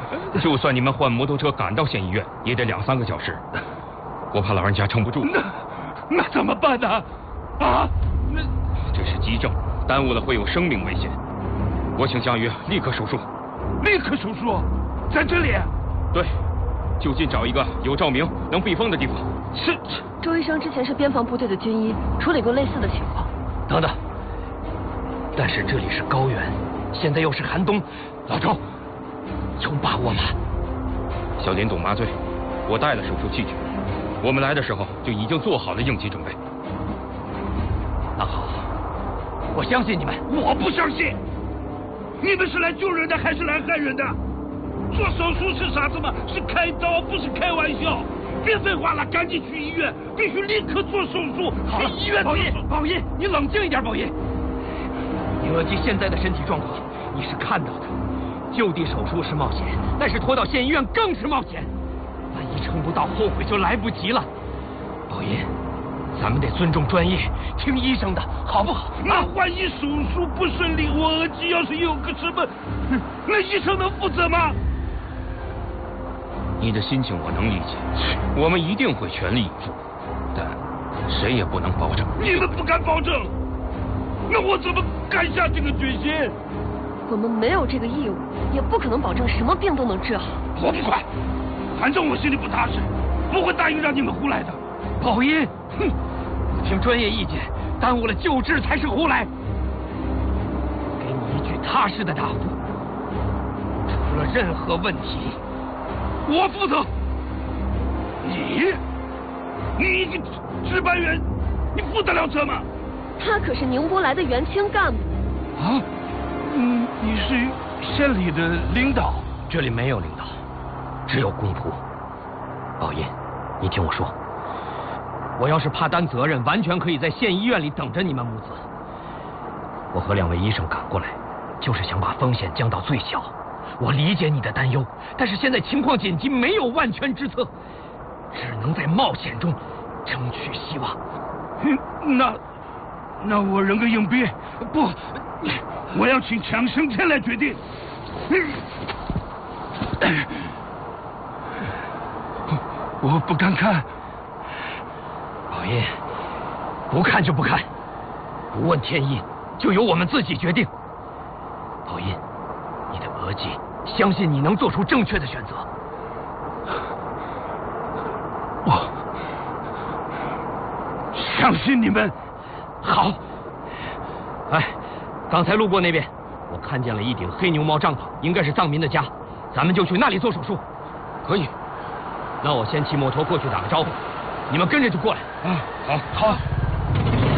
就算你们换摩托车赶到县医院，也得2、3个小时。我怕老人家撑不住。 那怎么办呢？啊？那这是急症，耽误了会有生命危险。我请项羽立刻手术。 立刻手术？在这里？ 对，就近找一个有照明、能避风的地方。 是。 周医生之前是边防部队的军医，处理过类似的情况。 等等，但是这里是高原，现在又是寒冬，老周，有把握吗？ 小林懂麻醉，我带了手术器具。我们来的时候就已经做好了应急准备。 那好，我相信你们。 我不相信，你们是来救人的还是来害人的？做手术是傻子吗？是开刀，不是开玩笑。别废话了，赶紧去医院，必须立刻做手术。 好了， 医院。 宝音，你冷静一点，宝音。宁乐基现在的身体状况你是看到的，就地手术是冒险，但是拖到县医院更是冒险。万一撑不到，后悔就来不及了。宝音，咱们得尊重专业，听医生的，好不好？ 那万一手术不顺利，我额肌要是有个什么，那医生能负责吗？ 你的心情我能理解，我们一定会全力以赴，但谁也不能保证。 你们不敢保证，那我怎么敢下这个决心？ 我们没有这个义务，也不可能保证什么病都能治好。 我不管，反正我心里不踏实，不会答应让你们胡来的。 宝音，哼，不听专业意见，耽误了救治才是胡来。给你一句踏实的答复，出了任何问题， 我负责。你一个值班员，你负得了这吗？ 他可是宁波来的原清干部。 啊？你是县里的领导？ 这里没有领导，只有公仆。宝音，你听我说，我要是怕担责任，完全可以在县医院里等着你们母子。我和2位医生赶过来，就是想把风险降到最小。我理解你的担忧，但是现在情况紧急，没有万全之策，只能在冒险中争取希望。 那我扔个硬币？不，我要请强生天来决定。我不敢看。 宝音，不看就不看，不问天意，就由我们自己决定。宝音，你的额肌，相信你能做出正确的选择。 我相信你们。 好。哎，刚才路过那边，我看见了一顶黑牛毛帐篷，应该是藏民的家，咱们就去那里做手术。 可以。 那我先骑摩托过去打个招呼，你们跟着就过来。 好。